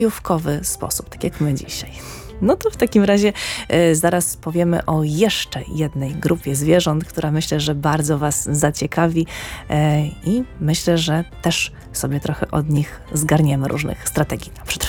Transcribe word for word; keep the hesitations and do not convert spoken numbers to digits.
jówkowy sposób, tak jak my dzisiaj. No to w takim razie y, zaraz powiemy o jeszcze jednej grupie zwierząt, która myślę, że bardzo Was zaciekawi y, i myślę, że też sobie trochę od nich zgarniemy różnych strategii na przykład.